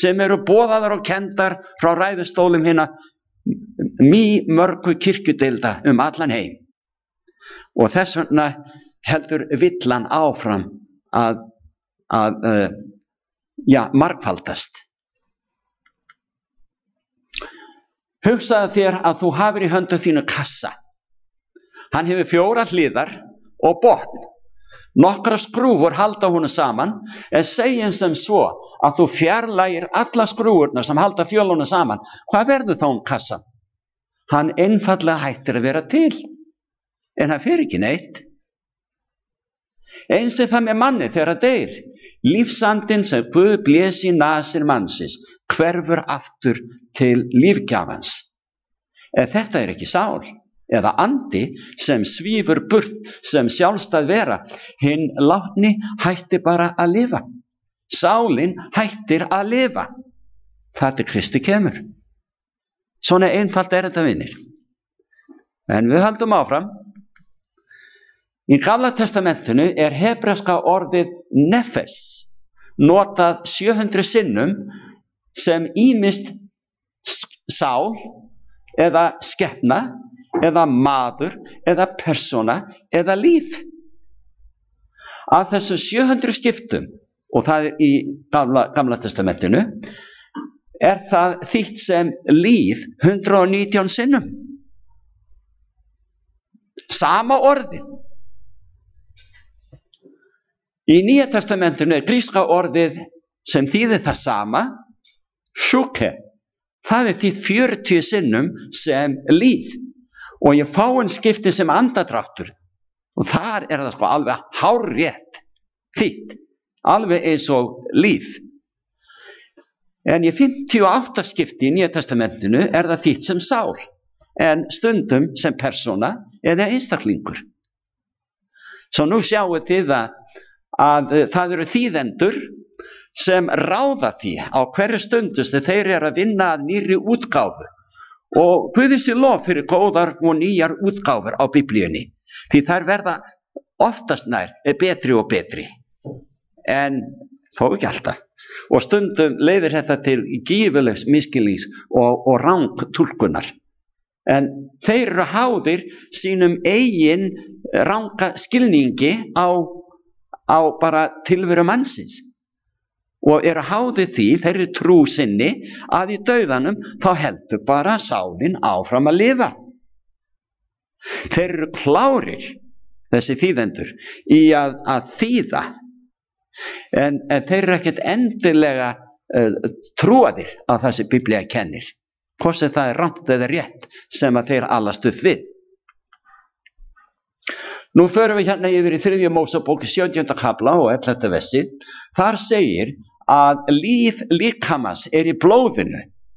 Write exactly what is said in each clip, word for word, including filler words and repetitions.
sem eru boðaðar og kendar frá ræðustólum hinna mý mörgu kirkjudeilda um allan heim. Og þess vegna heldur villan áfram að, að uh, ja, margfaldast. Hugsaðu þér að þú hafir í höndum þínu kassa. Hann hefur fjóra hliðar og botn. Nokkra skrúfur halda honum saman, en segjum sem svo að þú fjarlægir alla skrúfurnar sem halda fjölunum saman. Hvað verður þá um kassan? Hann einfaldlega hættir að vera til, en hann fer ekki neitt. Eins er það með manni þegar það deyr. Lífsandinn sem Guð blés í nasir mannsins hverfur aftur til lífgjafans. En þetta er ekki sál eða andi sem svífur burt sem sjálfstæð vera. Hinn látni hættir bara að lifa. Sálin hættir að lifa. Það til Kristi kemur. Svona einfalt er þetta, vinir. En við höldum áfram. Í Gamla testamentinu er hebreska orðið nefes notað sjö hundruð sinnum sem ýmist sál eða skepna eða maður eða persóna eða líf. Af þessu sjö hundruð skiptum, og það er í Gamla, gamla testamentinu, er það þýtt sem líf hundrað og nítján sinnum. Sama orðið. Í Nýja testamentinu er gríska orðið sem þýðir það sama, shuke. Það er þýtt fjörutíu sinnum sem líf. Og ég fáin skipti sem andadráttur. Og þar er það sko alveg hárrétt þýtt. Alveg eins og líf. En í fimmtíu og átta skipti í Nýja testamentinu er það þýtt sem sál. En stundum sem persóna eða einstaklingur. Svo nú sjáum þið að að það eru þýðendur sem ráða því á hverju stundu sem þeir eru að vinna að nýrri útgáfu og Guði sé lof fyrir góðar og nýjar útgáfur á Biblíunni því þær verða oftast nær betri og betri en þó ekki alltaf og stundum leiðir þetta til gífurlegs misskilnings og, og rangtúlkunar en þeir eru háðir sínum eigin ranga skilningi á á bara tilveru mannsins og eru háðið því þeirri trú sinni að í dauðanum þá heldur bara sálin áfram að lifa. Þeir eru klárir, þessi þýðendur, í að, að þýða en, en þeir eru ekkert endilega uh, trúaðir að þessi Biblía kennir, hvort sem það er rangt eða rétt sem að þeir alast upp við. Nú förum við hérna yfir í þriðju Mósebók sautjánda kafla og ellefta versi. Þar segir að líf líkamans er í blóðinu.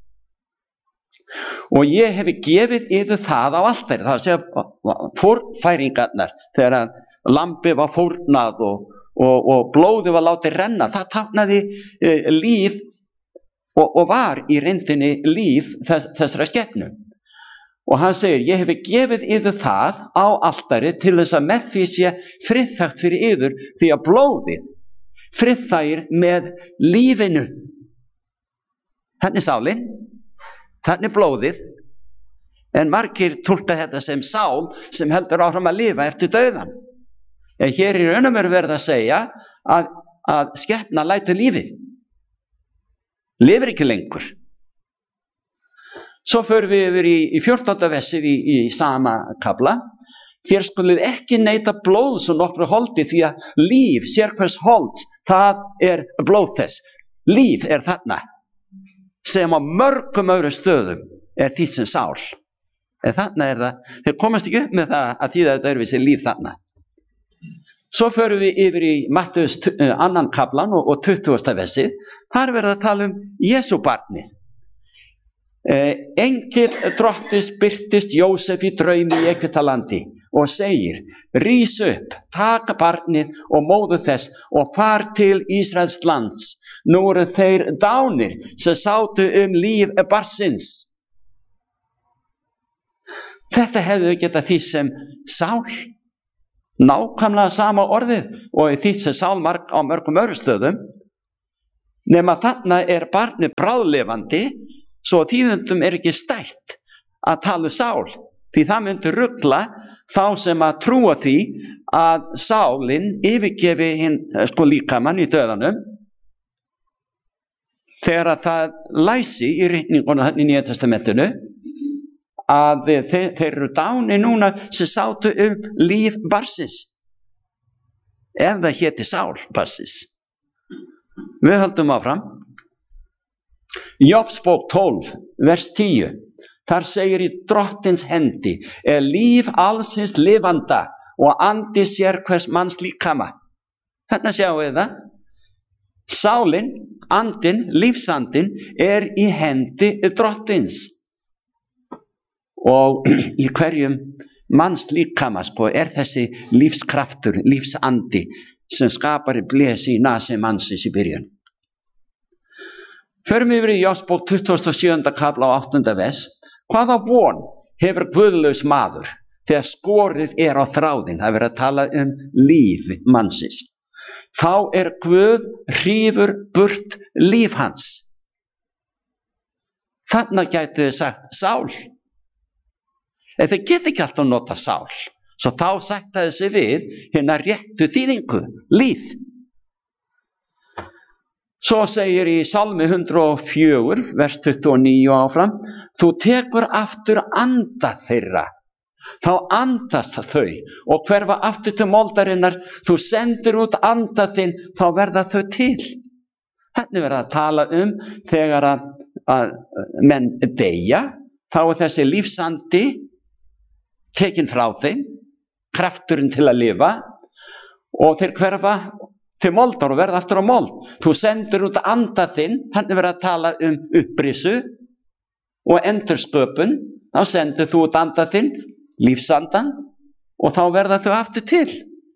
Og ég hef gefið yfir það á altari. Það segja fórfæringarnar þegar að lambi var fórnað og, og, og blóði var látið renna. Það táknaði e, líf og, og var í reyndinni líf þess, þessara skepnu. Og hann segir, ég hef gefið yður það á altari til þess að með því sé friðþægt fyrir yður því að blóðið friðþægir með lífinu. Þannig sálin, þannig blóðið, en margir túlka þetta sem sál sem heldur áfram að lifa eftir dauðan. En hér er raun og veru verið að segja að, að skepna lætur lífið. Lifir ekki lengur. Svo förum við yfir í, í fjórtánda versið í, í sama kafla. Þér skulið ekki neyta blóðs og nokkru holdi því að líf, sérhvers holds, það er blóð þess. Líf er þarna sem á mörgum öðru stöðum er því sem sál. En þarna er það, þeir komast ekki upp með það að því að þetta er við sér líf þarna. Svo förum við yfir í Mattheus annan kaflan og, og tuttugasta versið. Þar verður að tala um Jesú barnið. Eh, Engil drottis birtist Jósef í draumi í Egyptalandi og segir, rís upp, taka barnið og móður þess og far til Ísraels lands. Nú eru þeir dánir sem sátu um líf barnsins. Þetta hefðu getað því sem sál, nákvæmlega sama orðið og því sem sál marg á mörgum öðru stöðum. nema þarna er barnið bráðlifandi, svo þýðendum er ekki stætt að tala um sál, því það myndi rugla þá sem að trúa því að sálin yfirgefi hinn sko líkamann í döðanum, þegar að það læsi í ritningunum þannig í Nýja testamentinu að þeir, þeir eru dáni núna sem sátu um líf barnsins, ef það héti sál barnsins. Við höldum áfram. Jóbsbók tólf, vers tíu. Þar segir í drottins hendi er líf allsins lifanda og andi sér hvers manns líkama. Þarna sjáum við það. Sálin, andin, lífsandin er í hendi drottins. Og í hverjum manns líkama sko, er þessi lífskraftur, lífsandi sem skapari blesi í nasi mannsins í byrjun. Förum yfir í Jóbsbók tuttugasta og sjöunda kafla á áttunda vers. Hvaða von hefur guðlaus maður þegar skorið er á þráðin? Það er verið að tala um líf mannsins. Þá er Guð hrífur burt líf hans. Þarna gætu þið sagt sál. En þeir geta ekki alltaf nota sál. Svo þá sætta þessi við hérna réttu þýðingu, líf. Svo segir í Salmi hundrað og fjögur, vers tuttugu og níu áfram, þú tekur aftur anda þeirra, þá andast þau og hverfa aftur til moldarinnar, þú sendir út anda þinn, þá verða þau til. Þetta er verið að tala um þegar að, að menn deyja, þá er þessi lífsandi tekin frá þeim, krafturinn til að lifa og þeir hverfa til moldar og verða aftur á mold. Þú sendir út anda þinn, þannig verið að tala um upprisu og endursköpun, þá sendir þú út anda þinn, lífsandan, og þá verða þau aftur til.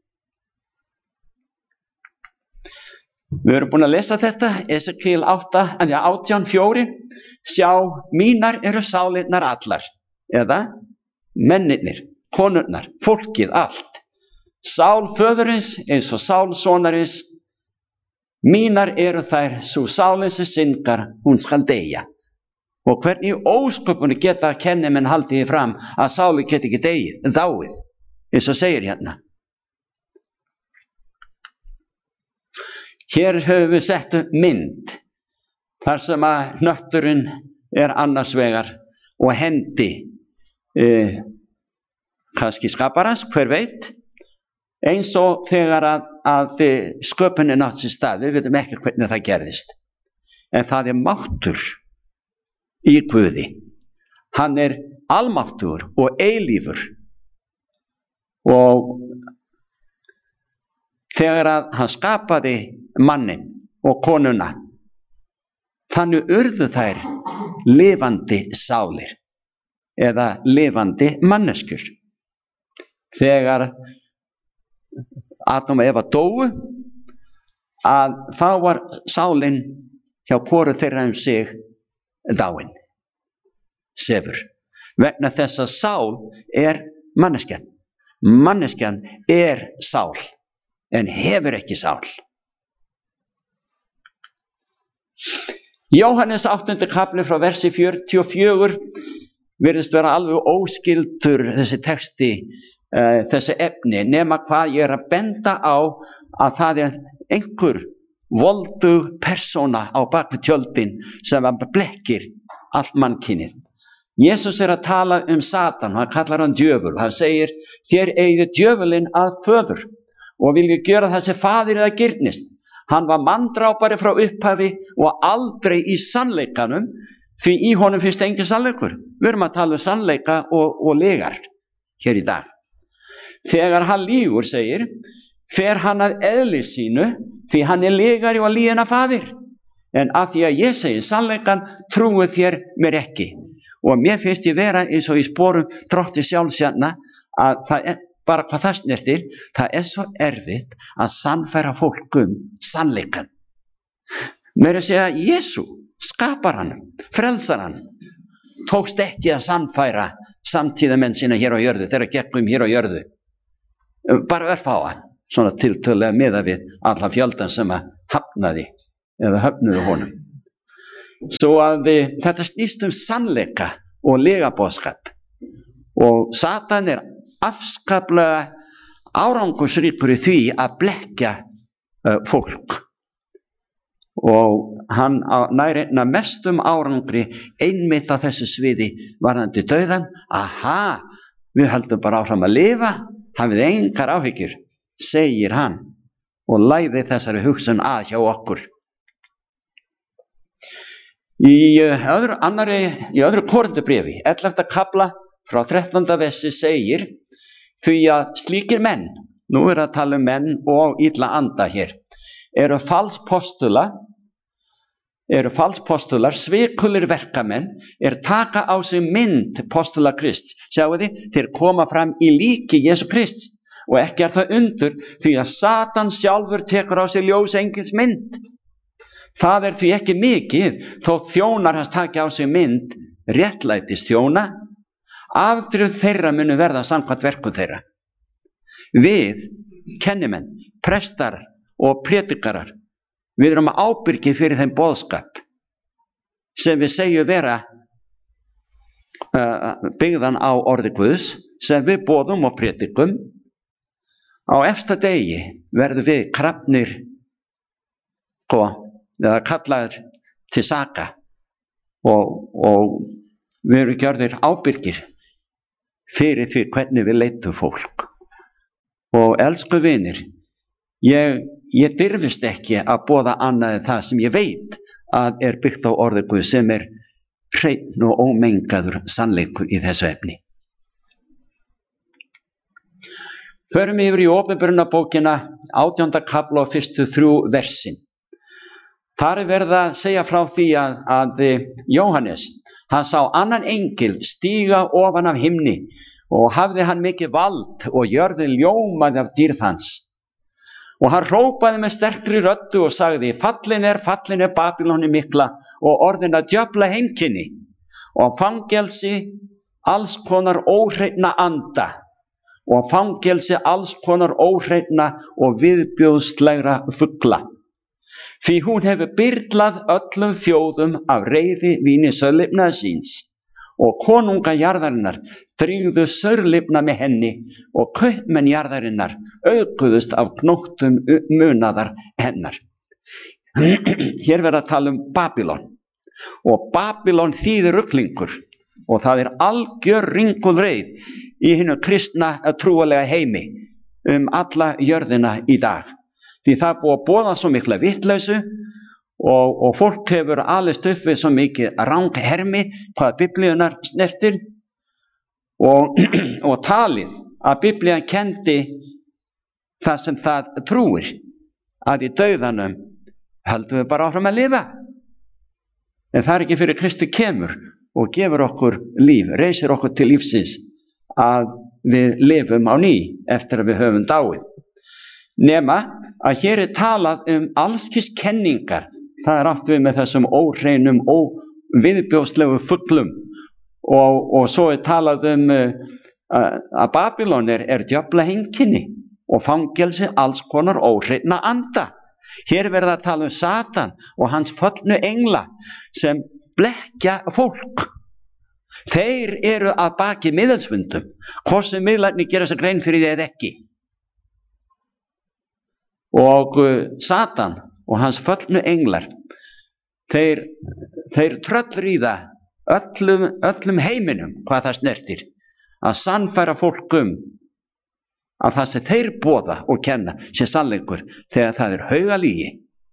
Við erum búin að lesa þetta, Esekiel átta, átján fjögur, sjá, mínar eru sálinnar allar, eða mennirnir, konurnar, fólkið allt. Sál föðurins eins og sál sonarins, mínar eru þær, svo sálinn sem syndgar, hún skal deyja. Og hvernig ósköpunni geta að kenni menn haldið fram að sáli geti ekki deyið, dáið, eins og segir hérna. Hér höfum við sett upp mynd, þar sem að hnötturinn er annars vegar og hendi, eh, kannski skaparans, hver veit, eins og þegar að, að sköpunin átt sér stað, við veitum ekki hvernig það gerðist. En það er máttur í Guði. Hann er almáttur og eilífur. Og þegar að hann skapaði mannin og konuna, þannig urðu þær lifandi sálir eða lifandi manneskjur. Þegar Adam og Eva dóu, að þá var sálin hjá hvoru þeirra um sig dáin, sefur, vegna þess að sál er manneskjan. Manneskjan er sál, en hefur ekki sál. Jóhannes áttundi kafli frá versi fjörutíu og fjögur virðist vera alveg óskyldur þessi texti, uh, þessi efni, nema hvað ég er að benda á að það er einhver voldug persóna á bakvið tjöldin sem blekkir allt mannkynið. Jesús er að tala um Satan, hann kallar hann djöful, hann segir, þér eigið djöfulinn að föður og viljið gjöra það sem faðir eða girnist. Hann var manndrápari frá upphafi og aldrei í sannleikanum, því í honum finnst engin sannleikur. Við erum að tala um sannleika og, og legar hér í dag. Þegar hann lýgur, segir, fer hann að eðli sínu, því hann er legari og lýgina faðir. En að því að ég segi sannleikan, trúið þér mér ekki. Og mér finnst ég vera eins og í sporum drotti sjálfsjana að það er bara hvað það snertir, það er svo erfitt að sannfæra fólk um sannleikan. Mér er að segja Jesú, skapar hann, frelsar hann, tókst ekki að sannfæra samtíðamenn sína hér á jörðu, þeirra gegnum hér á jörðu. Bara örfáa, svona tiltölulega miðað við allan fjöldan sem að hafnaði eða höfnuðu honum. Svo að við, þetta snýst um sannleika og legaboðskap, og Satan er afskaplega árangursríkur í því að blekkja uh, fólk, og hann nær einna mestum árangri einmitt á þessu sviði varðandi dauðan. Aha, við höldum bara áfram að lifa, hafið engar áhyggjur, segir hann, og læði þessari hugsun að hjá okkur. Í öðru, annari, í öðru Korintubréfi, ellefta kafla frá þrettánda versi segir, því að slíkir menn, nú er að tala um menn og illa anda hér, eru falspostula, eru falspostular, svikulir verkamenn, er taka á sig mynd postula Krists. Sjáu þið, þeir koma fram í líki Jesú Krists, og ekki er það undur, því að Satan sjálfur tekur á sig ljós engils mynd. Það er því ekki mikið, þó þjónar hans taki á sig mynd réttlætis þjóna, afdrif þeirra munu verða samkvæmt verkum þeirra. Við, kennimenn, prestar og prédikarar, við erum ábyrgir fyrir þeim boðskap sem við segjum vera uh, byggðan á orði Guðs, sem við boðum og prédikum. Á efsta degi verðum við krafnir og eða kallaður til saka, og, og við erum gjörðir ábyrgir fyrir því hvernig við leitum fólk. Og elsku vinir, ég, ég dirfist ekki að boða annað en það sem ég veit að er byggt á orði Guð, sem er hreinn og ómengaður sannleikur í þessu efni. Förum yfir í Opinberunarbókina, átjánda kafla og fyrstu þrjú versin. Þar er verið að segja frá því að, að Jóhannes, hann sá annan engil stíga ofan af himni, og hafði hann mikið vald, og jörðin ljómaði af dýrð hans. Og hann hrópaði með sterkri röddu og sagði, fallin er, fallin er Babýloni mikla, og orðin að djöfla heimkynni, og fangelsi alls konar óhreinna anda, og fangelsi alls konar óhreinna og viðbjóðslegra fugla. Því hún hefur byrlað öllum þjóðum af reiði víni saurlifnaðar síns, og konunga jarðarinnar drýgðu saurlifna með henni, og kaupmenn jarðarinnar auðguðust af knóttum munaðar hennar. Hér verður að tala um Babýlon, og Babýlon þýðir ruglingur, og það er algjör ringulreið í hinu kristna trúarlega heimi um alla jörðina í dag. Því það er búið að boða svo mikla vitleysu, og, og fólk hefur alist upp við svo mikið ranghermi hvað Biblíunar snertir, og, og talið að Biblían kendi það sem það trúir, að í dauðanum höldum við bara áfram að lifa. En það er ekki fyrir Kristi kemur og gefur okkur líf, reisir okkur til lífsins, að við lifum á ný eftir að við höfum dáið. Nema að hér er talað um allskis kenningar, það er átt við með þessum óreinum og viðbjóðslegu fuglum, og, og svo er talað um uh, að Babýlon er, er djöfla heimkynni og fangelsi alls konar óhreinna anda. Hér verða að tala um Satan og hans föllnu engla sem blekkja fólk. Þeir eru að baki miðilsfundum, hvort sem miðlarnir gera sér grein fyrir því eða ekki. Og Satan og hans föllnu englar, þeir, þeir tröllríða öllum, öllum heiminum hvað það snertir, að sannfæra fólk um að það sem þeir boða og kenna sé sannleikur, þegar það er haugalígi.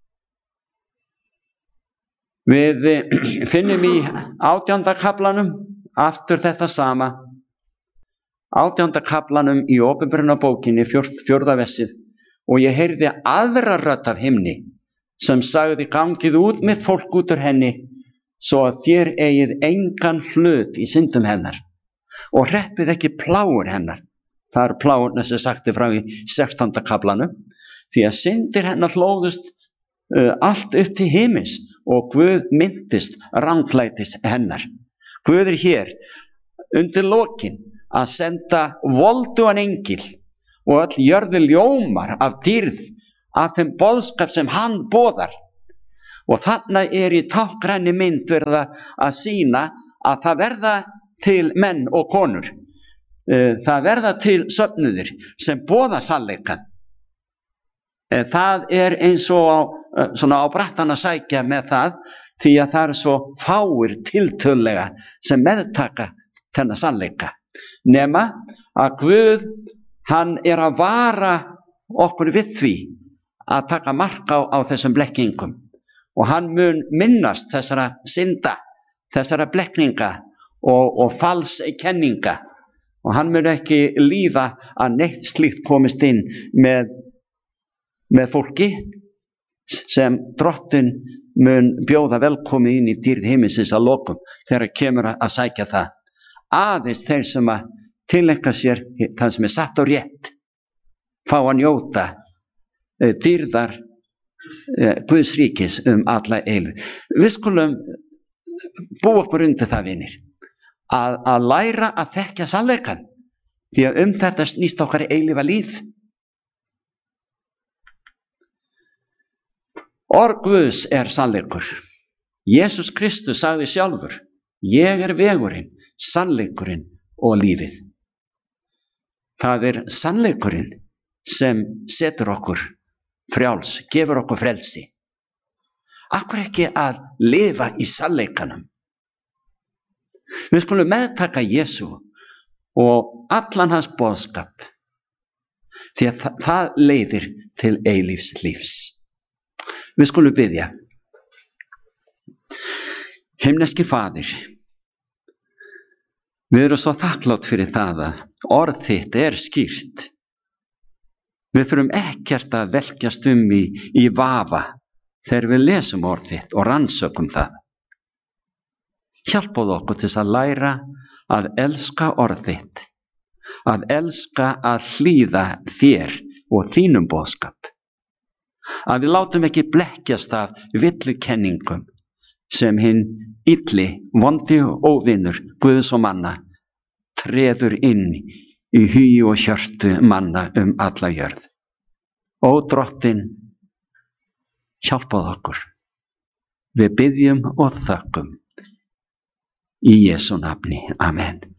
Við finnum í átjánda kaflanum aftur þetta sama, átjánda kaflanum í Opinberunarbókinni, fjórða versið, og ég heyrði aðra rödd af himni sem sagði, gangið út með fólk út úr henni, svo að þér eigið engan hlut í syndum hennar, og hreppið ekki plágur hennar. Það er plágurna sem sagti frá í sextánda kaflanum, því að syndir hennar hlóðust uh, allt upp til himins, og Guð myndist ranglætis hennar. Guð er hér undir lokin að senda voldugan engil, og öll jörðu ljómar af dýrð af þeim boðskap sem hann boðar. Og þarna er í táknrænni mynd verið að sýna að það verða til menn og konur. Það verða til söfnuðir sem boða sannleikann. Það er eins og á, svona á brattan að sækja með það, því að það er svo fáir tiltölulega sem meðtaka þennan sannleika. Nema að Guð, hann er að vara okkur við því að taka mark á, á þessum blekkingum. Og hann mun minnast þessara synda, þessara blekninga og, og falskenninga. Og hann mun ekki líða að neitt slíkt komist inn með, með fólki sem Drottinn mun bjóða velkomi inn í dýrð himinsins að lokum þegar kemur að sækja það. Aðeins þeir sem að tileinka sér það sem er satt og rétt fá að njóta dýrðar Guðs ríkis um alla eilífð. Við skulum búa okkur undir það, vinir, að, að læra að þekkja sannleikann, því að um þetta snýst okkar eilífa líf. Orð Guðs er sannleikur. Jesús Kristus sagði sjálfur: ég er vegurinn, sannleikurinn og lífið. Það er sannleikurinn sem setur okkur frjáls, gefur okkur frelsi. Akkur ekki að lifa í sannleikanum. Við skulum meðtaka Jesú og allan hans boðskap, því að það, það leiðir til eilífs lífs. Við skulum biðja. Himneski Faðir, við erum svo þakklátt fyrir það að orð þitt er skýrt. Við þurfum ekkert að velkjast um í, í vafa þegar við lesum orð þitt og rannsökum það. Hjálpaðu okkur til að læra að elska orð þitt, að elska að hlýða þér og þínum boðskap. Að við látum ekki blekkjast af villukenningum sem hinn illi, vondi og óvinur Guðs og manna treður inn í hugi og hjörtu manna um alla jörð. Ó Drottinn, hjálpaðu okkur. Við biðjum og þökkum í Jesú nafni. Amen.